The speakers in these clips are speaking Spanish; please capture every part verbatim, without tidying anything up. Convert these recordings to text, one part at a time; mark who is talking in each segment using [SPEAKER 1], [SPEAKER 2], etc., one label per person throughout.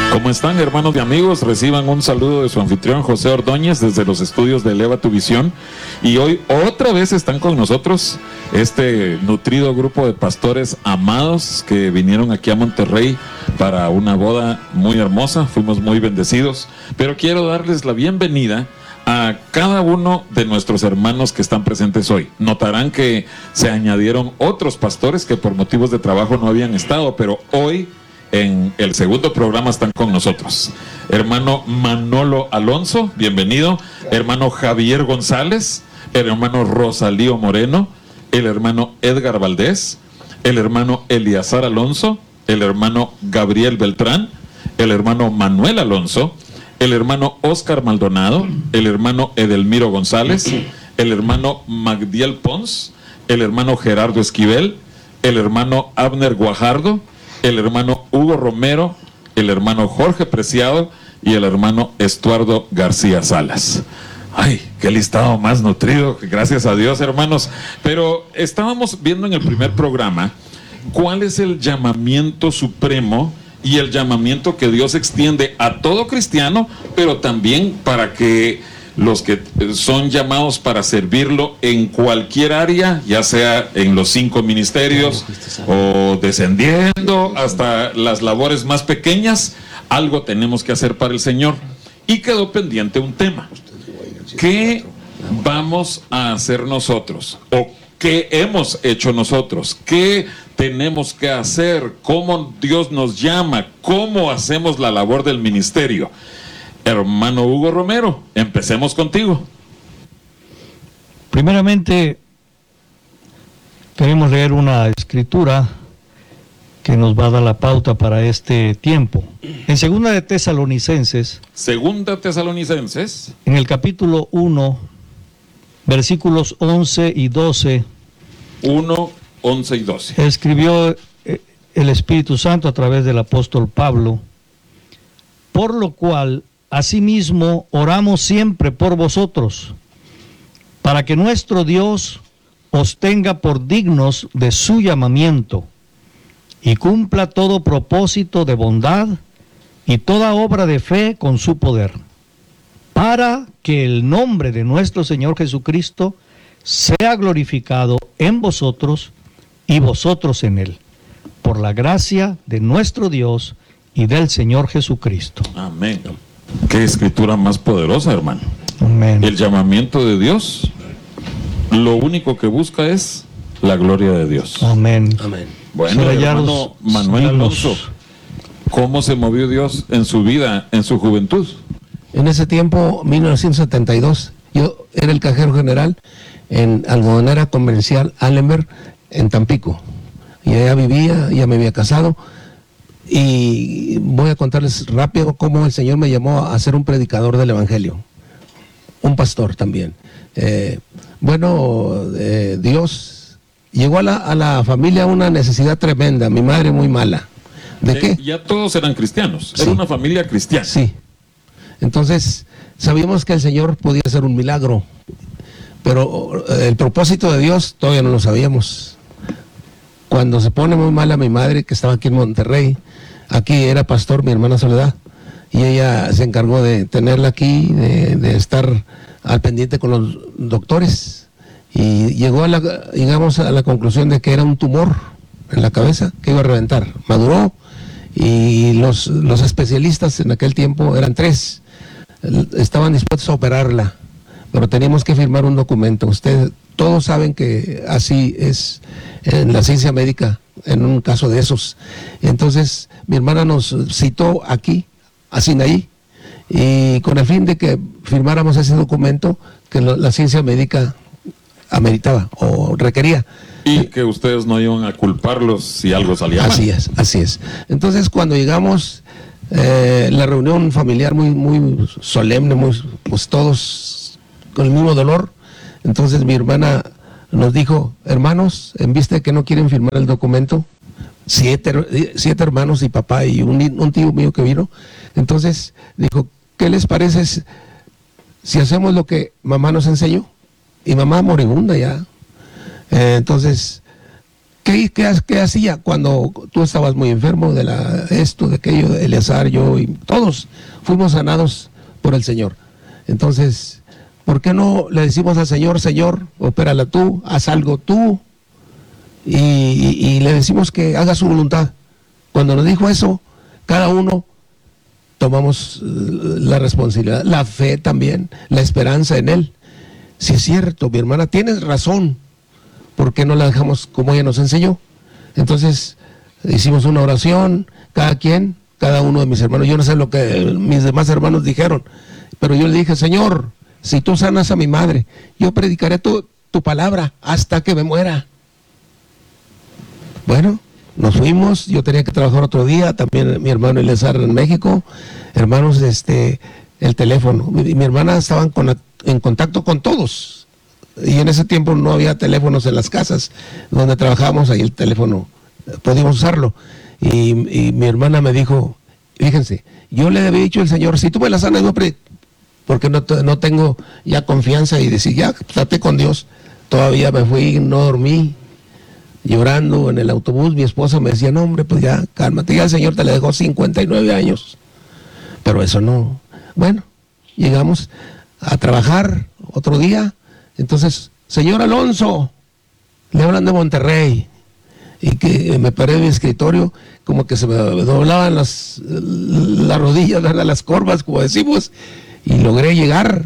[SPEAKER 1] ¿Cómo están, hermanos y amigos? Reciban un saludo de su anfitrión José Ordóñez desde los estudios de Eleva tu Visión. Y hoy otra vez están con nosotros este nutrido grupo de pastores amados que vinieron aquí a Monterrey para una boda muy hermosa. Fuimos muy bendecidos, pero quiero darles la bienvenida a cada uno de nuestros hermanos que están presentes hoy. Notarán que se añadieron otros pastores que por motivos de trabajo no habían estado, pero hoy en el segundo programa están con nosotros. Hermano Manolo Alonso, bienvenido. Hermano Javier González, el hermano Rosalío Moreno, el hermano Edgar Valdés, el hermano Eliazar Alonso, el hermano Gabriel Beltrán, el hermano Manuel Alonso, el hermano Oscar Maldonado, el hermano Edelmiro González, el hermano Magdiel Pons, el hermano Gerardo Esquivel, el hermano Abner Guajardo, el hermano Hugo Romero, el hermano Jorge Preciado y el hermano Estuardo García Salas. Ay, qué listado más nutrido, gracias a Dios, hermanos. Pero estábamos viendo en el primer programa cuál es el llamamiento supremo y el llamamiento que Dios extiende a todo cristiano, pero también para que los que son llamados para servirlo en cualquier área, ya sea en los cinco ministerios o descendiendo hasta las labores más pequeñas, algo tenemos que hacer para el Señor. Y quedó pendiente un tema. ¿Qué vamos a hacer nosotros? ¿O qué hemos hecho nosotros? ¿Qué tenemos que hacer? ¿Cómo Dios nos llama? ¿Cómo hacemos la labor del ministerio? Hermano Hugo Romero, empecemos contigo.
[SPEAKER 2] Primeramente, queremos leer una escritura que nos va a dar la pauta para este tiempo. En Segunda de Tesalonicenses,
[SPEAKER 1] Segunda Tesalonicenses,
[SPEAKER 2] en el capítulo uno, versículos once y doce,
[SPEAKER 1] uno, once y doce.
[SPEAKER 2] Escribió el Espíritu Santo a través del apóstol Pablo, por lo cual asimismo oramos siempre por vosotros, para que nuestro Dios os tenga por dignos de su llamamiento y cumpla todo propósito de bondad y toda obra de fe con su poder, para que el nombre de nuestro Señor Jesucristo sea glorificado en vosotros y vosotros en Él, por la gracia de nuestro Dios y del Señor Jesucristo.
[SPEAKER 1] Amén. Qué escritura más poderosa, hermano.
[SPEAKER 2] Amén.
[SPEAKER 1] El llamamiento de Dios, lo único que busca es la gloria de Dios.
[SPEAKER 2] Amén.
[SPEAKER 3] Amén.
[SPEAKER 1] Bueno,
[SPEAKER 2] Será ya
[SPEAKER 1] hermano
[SPEAKER 2] los
[SPEAKER 1] Manuel
[SPEAKER 2] cielos.
[SPEAKER 1] Alonso, ¿cómo se movió Dios en su vida, en su juventud?
[SPEAKER 3] En ese tiempo, mil novecientos setenta y dos, yo era el cajero general en algodonera comercial Allenberg en Tampico. Y allá vivía, ya me había casado. Y voy a contarles rápido cómo el Señor me llamó a ser un predicador del Evangelio, un pastor también. Eh, bueno, eh, Dios llegó a la, a la familia una necesidad tremenda, mi madre muy mala. ¿De
[SPEAKER 1] Eh,
[SPEAKER 3] qué?
[SPEAKER 1] Ya todos eran cristianos, era
[SPEAKER 3] Sí.
[SPEAKER 1] una familia cristiana.
[SPEAKER 3] Sí. Entonces, sabíamos que el Señor podía hacer un milagro, pero el propósito de Dios todavía no lo sabíamos. Cuando se pone muy mala mi madre, que estaba aquí en Monterrey, aquí era pastor mi hermana Soledad, y ella se encargó de tenerla aquí, de, de estar al pendiente con los doctores, y llegó a la, llegamos a la conclusión de que era un tumor en la cabeza que iba a reventar. Maduró, y los, los especialistas en aquel tiempo eran tres, estaban dispuestos a operarla, pero teníamos que firmar un documento. Ustedes todos saben que así es en la ciencia médica, en un caso de esos. Entonces mi hermana nos citó aquí, a Sinaí, y con el fin de que firmáramos ese documento que lo, la ciencia médica ameritaba o requería.
[SPEAKER 1] Y que ustedes no iban a culparlos si algo salía mal.
[SPEAKER 3] Así es, así es. Entonces cuando llegamos, eh, la reunión familiar muy, muy solemne, muy, pues todos con el mismo dolor. Entonces mi hermana nos dijo: hermanos, en vista de que no quieren firmar el documento, siete, siete hermanos y papá y un, un tío mío que vino, entonces dijo: ¿qué les parece si hacemos lo que mamá nos enseñó? Y mamá moribunda ya. Eh, entonces, ¿qué ¿qué, qué, qué hacía cuando tú estabas muy enfermo de la, esto, de aquello, de Eleazar, yo y todos fuimos sanados por el Señor? Entonces, ¿por qué no le decimos al Señor, Señor, opérala tú, haz algo tú? Y, y, y le decimos que haga su voluntad. Cuando nos dijo eso, cada uno tomamos la responsabilidad, la fe también, la esperanza en Él. Si es cierto, mi hermana, tienes razón, ¿por qué no la dejamos como ella nos enseñó? Entonces, hicimos una oración, cada quien, cada uno de mis hermanos, yo no sé lo que mis demás hermanos dijeron, pero yo le dije, Señor, si tú sanas a mi madre, yo predicaré tu, tu palabra hasta que me muera. Bueno, nos fuimos, yo tenía que trabajar otro día, también mi hermano Eleazar en México, hermanos, este, el teléfono, mi, mi hermana estaba en, con, en contacto con todos, y en ese tiempo no había teléfonos en las casas donde trabajábamos, ahí el teléfono, podíamos usarlo, y, y mi hermana me dijo, fíjense, yo le había dicho al Señor, si tú me la sanas, yo predico, porque no, no tengo ya confianza, y decir, ya, traté con Dios, todavía me fui, no dormí, llorando en el autobús. Mi esposa me decía, no hombre, pues ya, cálmate, ya el Señor te le dejó cincuenta y nueve años, pero eso no. Bueno, llegamos a trabajar otro día, entonces, señor Alonso, le hablan de Monterrey, y que me paré en mi escritorio, como que se me doblaban las, las rodillas, ¿verdad? Las corvas, como decimos, y logré llegar.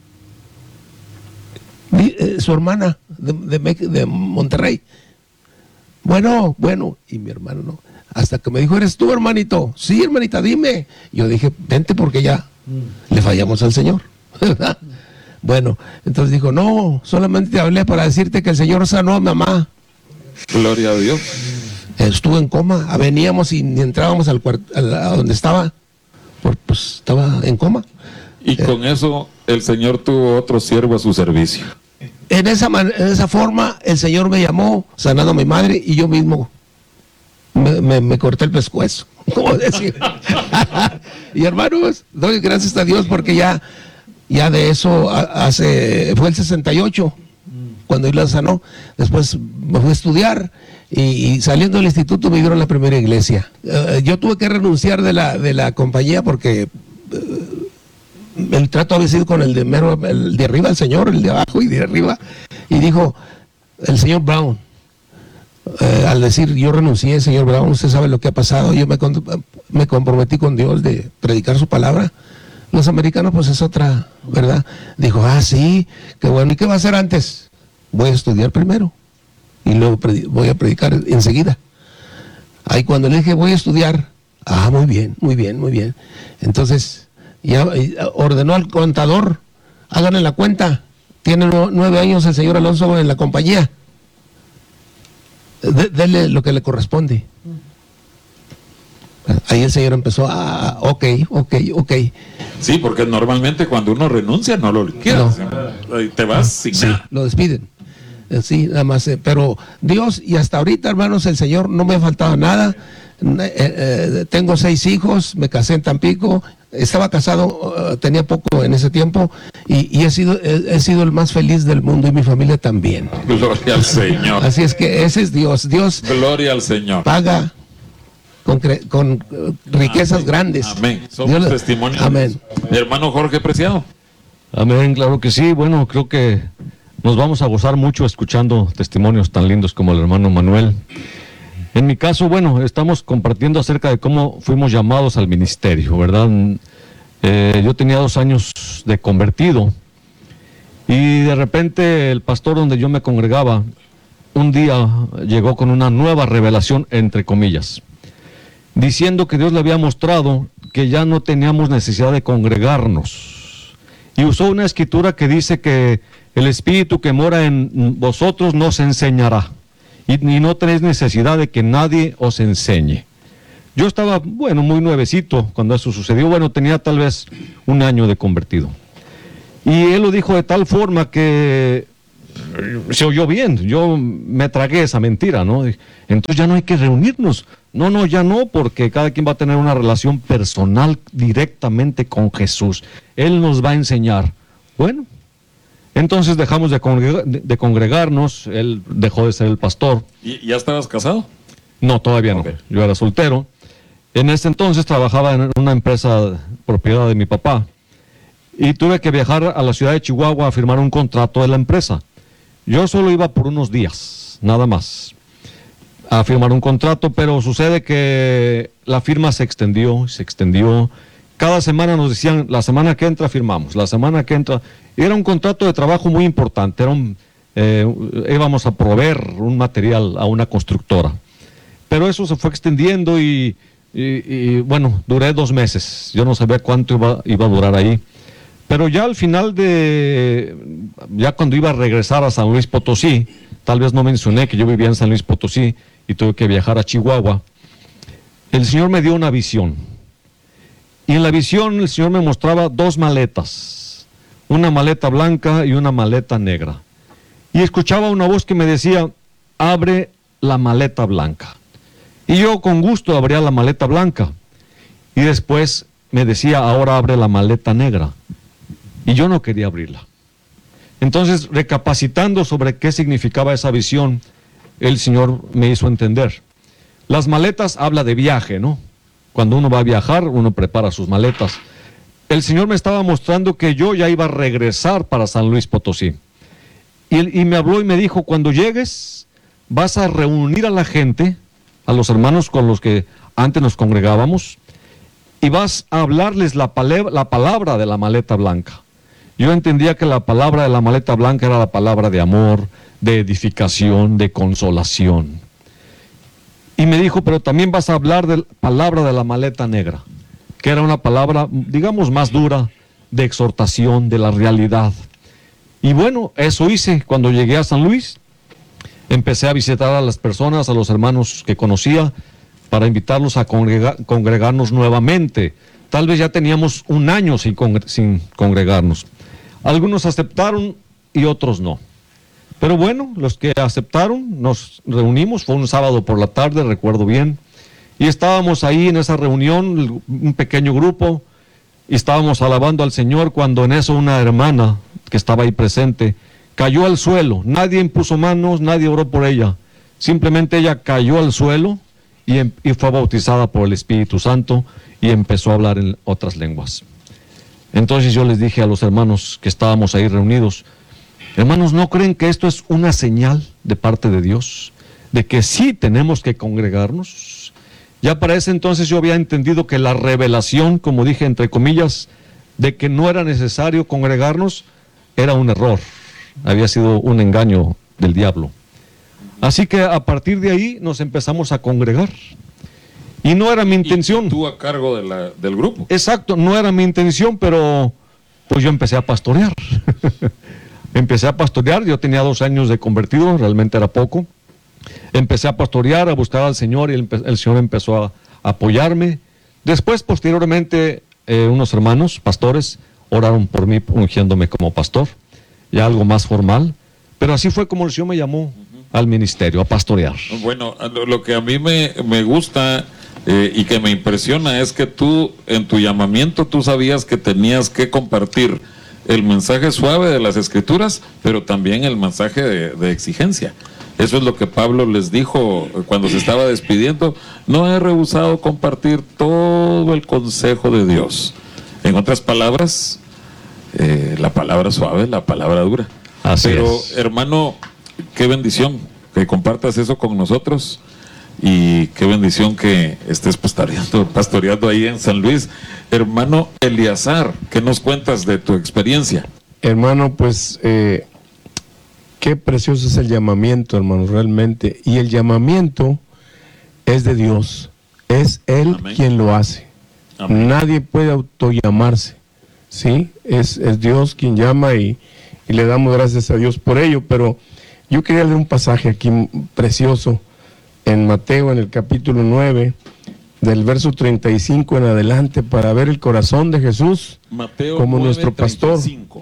[SPEAKER 3] Su hermana de, de, de Monterrey, bueno, bueno, y mi hermano no, hasta que me dijo, ¿eres tú, hermanito? Sí, hermanita, dime. Yo dije, vente porque ya mm. le fallamos al Señor, ¿verdad? Mm. Bueno, entonces dijo, no, solamente te hablé para decirte que el Señor sanó a mamá.
[SPEAKER 1] Gloria a Dios.
[SPEAKER 3] Estuvo en coma, veníamos y ni entrábamos al cuarto, a donde estaba, pues estaba en coma.
[SPEAKER 1] Y eh, con eso el Señor tuvo otro siervo a su servicio.
[SPEAKER 3] En esa, man, en esa forma el Señor me llamó, sanando a mi madre, y yo mismo me, me, me corté el pescuezo, como decir. Y hermanos, doy gracias a Dios porque ya, ya de eso hace, fue el sesenta y ocho, cuando él la sanó. Después me fui a estudiar y, y saliendo del instituto me dieron la primera iglesia. Uh, yo tuve que renunciar de la, de la compañía porque... Uh, el trato había sido con el de mero, el de arriba, el señor, el de abajo y de arriba, y dijo el señor Brown, eh, al decir yo renuncié, señor Brown, usted sabe lo que ha pasado, yo me, me comprometí con Dios de predicar su palabra. Los americanos pues es otra, ¿verdad? Dijo, ah sí, qué bueno, ¿y qué va a hacer antes? Voy a estudiar primero y luego voy a predicar enseguida. Ahí cuando le dije voy a estudiar, ah muy bien, muy bien, muy bien, entonces ya ordenó al contador, háganle la cuenta, tiene nueve años el señor Alonso en la compañía, de, dele lo que le corresponde. Ahí el señor empezó, ah, ok, ok, ok.
[SPEAKER 1] Sí, porque normalmente cuando uno renuncia no lo liquidan, no. Te vas sin
[SPEAKER 3] sí,
[SPEAKER 1] nada.
[SPEAKER 3] Lo despiden. Sí, nada más, eh, pero Dios, y hasta ahorita, hermanos, el Señor no me ha faltado nada. Eh, eh, tengo seis hijos, me casé en Tampico, estaba casado, uh, tenía poco en ese tiempo, y, y he, sido, he, he sido el más feliz del mundo, y mi familia también.
[SPEAKER 1] Gloria al Señor.
[SPEAKER 3] Así es que ese es Dios. Dios
[SPEAKER 1] Gloria al Señor.
[SPEAKER 3] Paga con, con uh, riquezas
[SPEAKER 1] amén.
[SPEAKER 3] Grandes.
[SPEAKER 1] Amén. Somos
[SPEAKER 3] Dios,
[SPEAKER 1] testimonios.
[SPEAKER 3] Amén.
[SPEAKER 1] Hermano Jorge Preciado.
[SPEAKER 2] Amén, claro que sí. Bueno, creo que nos vamos a gozar mucho escuchando testimonios tan lindos como el hermano Manuel. En mi caso, bueno, estamos compartiendo acerca de cómo fuimos llamados al ministerio, ¿verdad? Eh, yo tenía dos años de convertido y de repente el pastor donde yo me congregaba un día llegó con una nueva revelación, entre comillas, diciendo que Dios le había mostrado que ya no teníamos necesidad de congregarnos. Y usó una escritura que dice que el Espíritu que mora en vosotros nos enseñará. Y, y no tenéis necesidad de que nadie os enseñe. Yo estaba, bueno, muy nuevecito cuando eso sucedió. Bueno, tenía tal vez un año de convertido. Y él lo dijo de tal forma que se oyó bien. Yo me tragué esa mentira, ¿no? Entonces ya no hay que reunirnos. No, no, ya no, porque cada quien va a tener una relación personal directamente con Jesús. Él nos va a enseñar. Bueno,
[SPEAKER 4] Entonces dejamos de, congrega- de congregarnos, él dejó de ser el pastor.
[SPEAKER 1] ¿Y ya estabas casado?
[SPEAKER 4] No, todavía no,
[SPEAKER 1] Ok.
[SPEAKER 4] yo era soltero. En ese entonces trabajaba en una empresa propiedad de mi papá y tuve que viajar a la ciudad de Chihuahua a firmar un contrato de la empresa. Yo solo iba por unos días, nada más, a firmar un contrato, pero sucede que la firma se extendió, se extendió. Cada semana nos decían, la semana que entra firmamos, la semana que entra. Y era un contrato de trabajo muy importante, era un, eh, íbamos a proveer un material a una constructora. Pero eso se fue extendiendo y, y, y, bueno, duré dos meses. Yo no sabía cuánto iba, iba a durar ahí. Pero ya al final de, ya cuando iba a regresar a San Luis Potosí, tal vez no mencioné que yo vivía en San Luis Potosí y tuve que viajar a Chihuahua, el Señor me dio una visión. Y en la visión el Señor me mostraba dos maletas, una maleta blanca y una maleta negra. Y escuchaba una voz que me decía, abre la maleta blanca. Y yo con gusto abría la maleta blanca. Y después me decía, ahora abre la maleta negra. Y yo no quería abrirla. Entonces, recapacitando sobre qué significaba esa visión, el Señor me hizo entender. Las maletas habla de viaje, ¿no? Cuando uno va a viajar, uno prepara sus maletas. El Señor me estaba mostrando que yo ya iba a regresar para San Luis Potosí. Y, y me habló y me dijo, cuando llegues, vas a reunir a la gente, a los hermanos con los que antes nos congregábamos, y vas a hablarles la, pale- la palabra de la maleta blanca. Yo entendía que la palabra de la maleta blanca era la palabra de amor, de edificación, de consolación. Y me dijo, pero también vas a hablar de la palabra de la maleta negra, que era una palabra, digamos, más dura, de exhortación, de la realidad. Y bueno, eso hice cuando llegué a San Luis. Empecé a visitar a las personas, a los hermanos que conocía, para invitarlos a congrega- congregarnos nuevamente. Tal vez ya teníamos un año sin, congre- sin congregarnos. Algunos aceptaron y otros no. Pero bueno, los que aceptaron, nos reunimos, fue un sábado por la tarde, recuerdo bien, y estábamos ahí en esa reunión, un pequeño grupo, y estábamos alabando al Señor cuando en eso una hermana que estaba ahí presente cayó al suelo. Nadie impuso manos, nadie oró por ella. Simplemente ella cayó al suelo y, em- y fue bautizada por el Espíritu Santo y empezó a hablar en otras lenguas. Entonces yo les dije a los hermanos que estábamos ahí reunidos, hermanos, ¿no creen que esto es una señal de parte de Dios? De que sí tenemos que congregarnos. Ya para ese entonces yo había entendido que la revelación, como dije entre comillas, de que no era necesario congregarnos, era un error. Había sido un engaño del diablo. Así que a partir de ahí nos empezamos a congregar. Y no era mi intención.
[SPEAKER 1] Y tú a cargo de la, del grupo.
[SPEAKER 4] Exacto, no era mi intención, pero pues yo empecé a pastorear. Empecé a pastorear, yo tenía dos años de convertido, realmente era poco. Empecé a pastorear, a buscar al Señor y el, el Señor empezó a, a apoyarme. Después, posteriormente, eh, unos hermanos, pastores, oraron por mí ungiéndome como pastor, ya algo más formal. Pero así fue como el Señor me llamó al ministerio, a pastorear.
[SPEAKER 1] Bueno, lo, lo que a mí me, me gusta eh, y que me impresiona es que tú, en tu llamamiento, tú sabías que tenías que compartir el mensaje suave de las Escrituras, pero también el mensaje de, de exigencia. Eso es lo que Pablo les dijo cuando se estaba despidiendo. No he rehusado compartir todo el consejo de Dios. En otras palabras, eh, la palabra suave, la palabra dura.
[SPEAKER 4] Así
[SPEAKER 1] Pero,
[SPEAKER 4] es.
[SPEAKER 1] hermano, qué bendición que compartas eso con nosotros y qué bendición que estés pastoreando, pastoreando ahí en San Luis. Hermano Eleazar, ¿qué nos cuentas de tu experiencia?
[SPEAKER 3] Hermano, pues eh, qué precioso es el llamamiento, hermano, realmente. Y el llamamiento es de Dios, es Él
[SPEAKER 1] Amén.
[SPEAKER 3] quien lo hace.
[SPEAKER 1] Amén.
[SPEAKER 3] Nadie puede autollamarse, ¿sí? Es, es Dios quien llama y, y le damos gracias a Dios por ello. Pero yo quería leer un pasaje aquí precioso en Mateo, en el capítulo nueve, del verso treinta y cinco en adelante, para ver el corazón de Jesús
[SPEAKER 1] Mateo
[SPEAKER 3] como
[SPEAKER 1] nueve,
[SPEAKER 3] nuestro pastor.
[SPEAKER 1] treinta y cinco.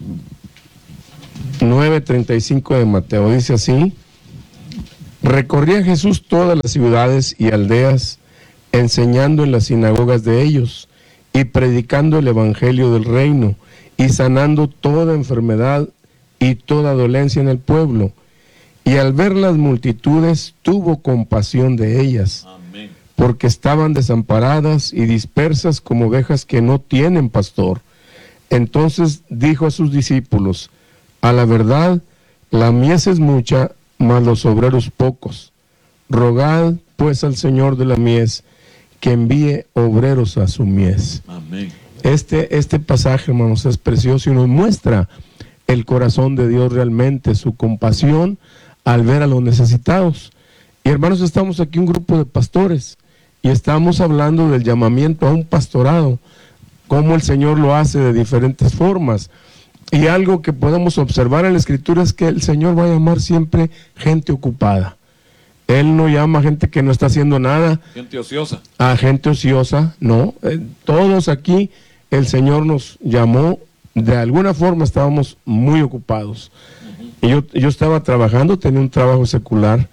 [SPEAKER 3] nueve treinta y cinco de Mateo, dice así: recorría Jesús todas las ciudades y aldeas, enseñando en las sinagogas de ellos y predicando el evangelio del reino y sanando toda enfermedad
[SPEAKER 5] y toda dolencia en el pueblo. Y al ver las multitudes, tuvo compasión de ellas,
[SPEAKER 1] Amén.
[SPEAKER 5] porque estaban desamparadas y dispersas como ovejas que no tienen pastor. Entonces dijo a sus discípulos: a la verdad, la mies es mucha, mas los obreros pocos. Rogad pues al Señor de la mies que envíe obreros a su mies.
[SPEAKER 1] Amén.
[SPEAKER 5] Este, este pasaje, hermanos, es precioso y nos muestra el corazón de Dios realmente, su compasión al ver a los necesitados. Y hermanos, estamos aquí un grupo de pastores y estamos hablando del llamamiento a un pastorado, cómo el Señor lo hace de diferentes formas. Y algo que podemos observar en la Escritura es que el Señor va a llamar siempre gente ocupada. Él no llama a gente que no está haciendo nada.
[SPEAKER 1] Gente ociosa.
[SPEAKER 5] A gente ociosa, no. Eh, todos aquí el Señor nos llamó, de alguna forma estábamos muy ocupados. Uh-huh. Y yo, yo estaba trabajando, tenía un trabajo secular.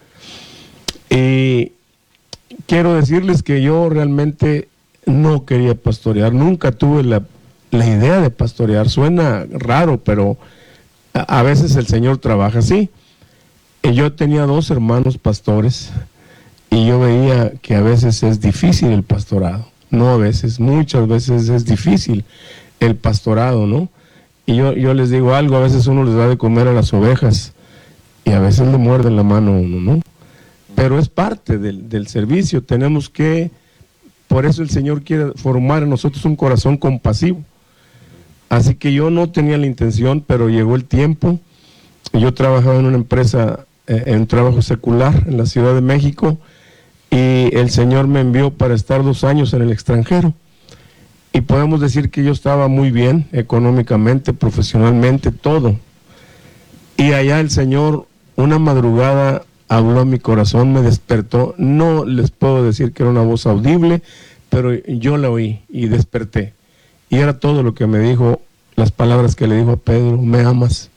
[SPEAKER 5] Y quiero decirles que yo realmente no quería pastorear, nunca tuve la, la idea de pastorear. Suena raro, pero a, a veces el Señor trabaja así. Y yo tenía dos hermanos pastores y yo veía que a veces es difícil el pastorado. No a veces, muchas veces es difícil el pastorado, ¿no? Y yo, yo les digo algo, a veces uno les da de comer a las ovejas y a veces le muerden la mano a uno, ¿no? Pero es parte del, del servicio, tenemos que, por eso el Señor quiere formar en nosotros un corazón compasivo. Así que yo no tenía la intención, pero llegó el tiempo. Yo trabajaba en una empresa, eh, en un trabajo secular en la Ciudad de México, y el Señor me envió para estar dos años en el extranjero. Y podemos decir que yo estaba muy bien, económicamente, profesionalmente, todo. Y allá el Señor, una madrugada, habló a mi corazón, me despertó. No les puedo decir que era una voz audible, pero yo la oí y desperté. Y era todo lo que me dijo, las palabras que le dijo a Pedro: ¿me amas?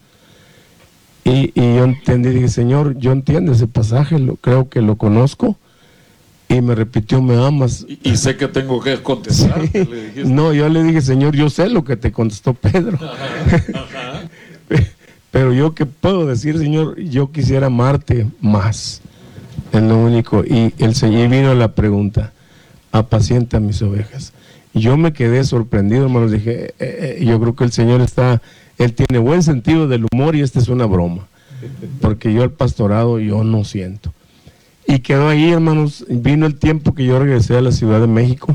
[SPEAKER 5] Y, y yo entendí, dije: Señor, yo entiendo ese pasaje, lo, creo que lo conozco. Y me repitió: ¿me amas?
[SPEAKER 1] Y, y sé que tengo que contestar.
[SPEAKER 5] Sí.
[SPEAKER 1] Le
[SPEAKER 5] No, yo le dije: Señor, yo sé lo que te contestó Pedro.
[SPEAKER 1] Ajá, ajá.
[SPEAKER 5] Pero yo, ¿qué puedo decir, Señor? Yo quisiera amarte más. Es lo único. Y el Señor, y vino la pregunta: apacienta mis ovejas. Y yo me quedé sorprendido, hermanos. Dije, eh, eh, yo creo que el Señor está, Él tiene buen sentido del humor y esta es una broma. Porque yo el pastorado, yo no siento. Y quedó ahí, hermanos. Vino el tiempo que yo regresé a la Ciudad de México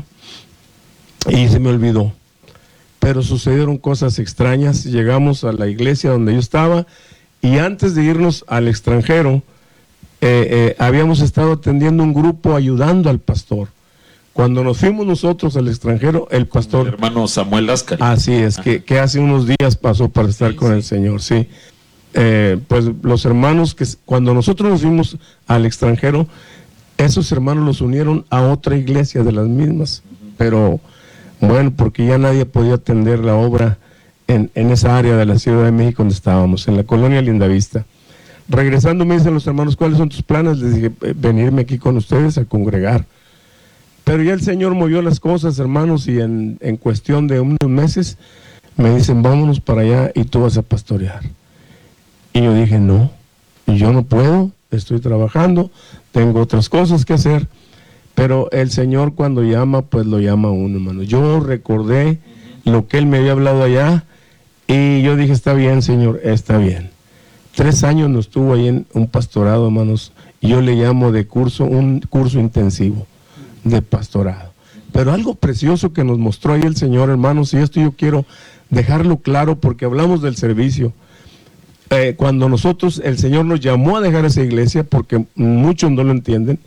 [SPEAKER 5] y se me olvidó. Pero sucedieron cosas extrañas. Llegamos a la iglesia donde yo estaba y antes de irnos al extranjero, eh, eh, habíamos estado atendiendo un grupo ayudando al pastor. Cuando nos fuimos nosotros al extranjero, el pastor...
[SPEAKER 1] El hermano Samuel Láscari.
[SPEAKER 5] Así es, que, que hace unos días pasó para estar sí, con sí. el Señor, sí. Eh, pues los hermanos que cuando nosotros nos fuimos al extranjero, esos hermanos los unieron a otra iglesia de las mismas, uh-huh. pero bueno, porque ya nadie podía atender la obra en, en esa área de la Ciudad de México donde estábamos, en la colonia Lindavista. Regresando me dicen los hermanos: ¿cuáles son tus planes? Les dije: venirme aquí con ustedes a congregar. Pero ya el Señor movió las cosas, hermanos, y en, en cuestión de unos meses me dicen: vámonos para allá y tú vas a pastorear. Y yo dije: no, yo no puedo, estoy trabajando, tengo otras cosas que hacer. Pero el Señor cuando llama, pues lo llama a uno, hermano. Yo recordé lo que Él me había hablado allá y yo dije: está bien, Señor, está bien. Tres años no estuvo ahí en un pastorado, hermanos, y yo le llamo de curso, un curso intensivo de pastorado. Pero algo precioso que nos mostró ahí el Señor, hermanos, y esto yo quiero dejarlo claro porque hablamos del servicio. Eh, cuando nosotros, el Señor nos llamó a dejar esa iglesia, porque muchos no lo entienden,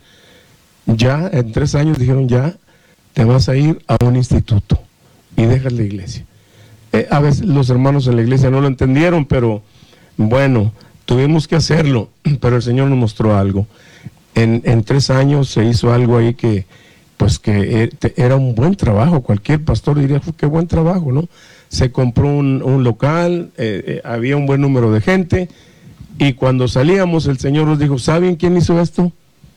[SPEAKER 5] ya en tres años dijeron: ya te vas a ir a un instituto y dejas la iglesia. Eh, a veces los hermanos en la iglesia no lo entendieron, pero bueno, tuvimos que hacerlo, pero el Señor nos mostró algo. En, en tres años se hizo algo ahí que, pues que era un buen trabajo. Cualquier pastor diría: qué buen trabajo, ¿no? Se compró un, un local, eh, eh, había un buen número de gente, y cuando salíamos el Señor nos dijo: ¿saben quién hizo esto?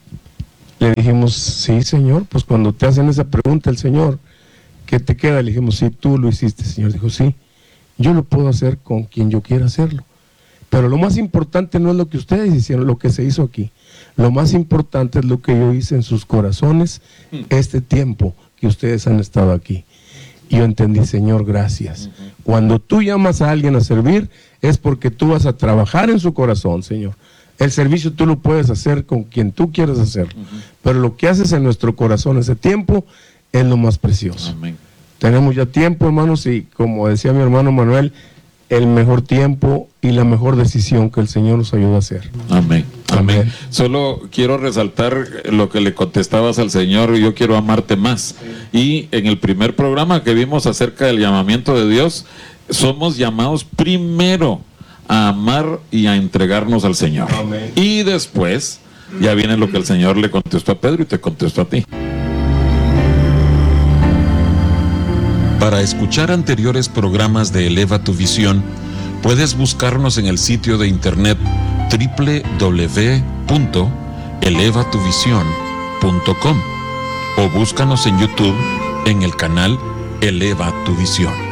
[SPEAKER 5] Le dijimos: sí, Señor. Pues cuando te hacen esa pregunta el Señor, ¿qué te queda? Le dijimos: sí, tú lo hiciste, Señor. Dijo: sí, yo lo puedo hacer con quien yo quiera hacerlo. Pero lo más importante no es lo que ustedes hicieron, lo que se hizo aquí. Lo más importante es lo que yo hice en sus corazones este tiempo que ustedes han estado aquí. Y yo entendí, Señor, gracias. Uh-huh. Cuando tú llamas a alguien a servir, es porque tú vas a trabajar en su corazón, Señor. El servicio tú lo puedes hacer con quien tú quieras hacer, uh-huh. pero lo que haces en nuestro corazón ese tiempo es lo más precioso. Amén. Tenemos ya tiempo, hermanos, y como decía mi hermano Manuel, el mejor tiempo y la mejor decisión que el Señor nos ayuda a hacer.
[SPEAKER 1] Amén. Amén. Amén. Solo quiero resaltar lo que le contestabas al Señor, yo quiero amarte más. Sí. Y en el primer programa que vimos acerca del llamamiento de Dios, somos llamados primero a amar y a entregarnos al Señor. Amén. Y después ya viene lo que el Señor le contestó a Pedro y te contestó a ti.
[SPEAKER 6] Para escuchar anteriores programas de Eleva tu Visión, puedes buscarnos en el sitio de internet doble u doble u doble u punto eleva tu visión punto com o búscanos en YouTube en el canal Eleva tu Visión.